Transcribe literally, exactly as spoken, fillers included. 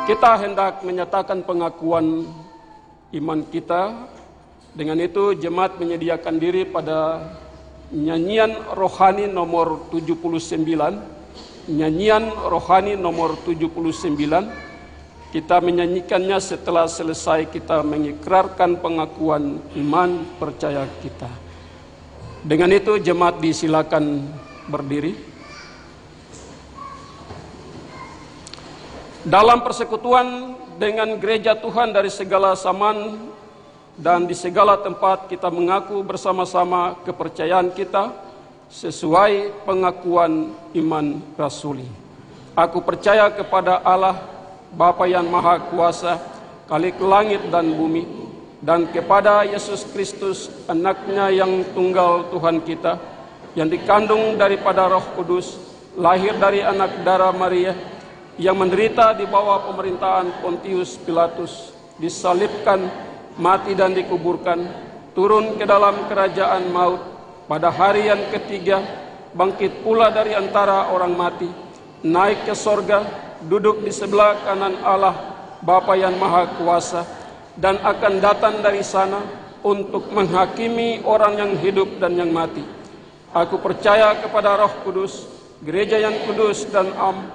Kita hendak menyatakan pengakuan iman kita. Dengan itu jemaat menyediakan diri pada nyanyian rohani nomor tujuh puluh sembilan. Nyanyian rohani nomor tujuh puluh sembilan. Kita menyanyikannya setelah selesai kita mengikrarkan pengakuan iman percaya kita. Dengan itu jemaat disilakan berdiri. Dalam persekutuan dengan gereja Tuhan dari segala zaman dan di segala tempat kita mengaku bersama-sama kepercayaan kita sesuai pengakuan iman rasuli. Aku percaya kepada Allah Bapa yang Maha Kuasa, Khalik langit dan bumi, dan kepada Yesus Kristus anaknya yang tunggal Tuhan kita, yang dikandung daripada Roh Kudus, lahir dari anak darah Maria, yang menderita di bawah pemerintahan Pontius Pilatus, disalibkan, mati dan dikuburkan, turun ke dalam kerajaan maut, pada hari yang ketiga bangkit pula dari antara orang mati, naik ke sorga, duduk di sebelah kanan Allah Bapa yang Maha Kuasa, dan akan datang dari sana untuk menghakimi orang yang hidup dan yang mati. Aku percaya kepada Roh Kudus, gereja yang kudus dan am